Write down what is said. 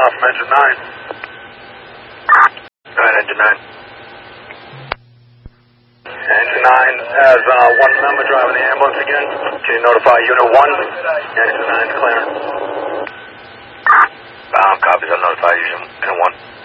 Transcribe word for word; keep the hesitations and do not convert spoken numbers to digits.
call from engine nine. Go ahead, engine nine. Engine nine has uh, one member driving the ambulance again. Can you notify unit one? Engine nine's clear. Um, copies, I'll notify unit one.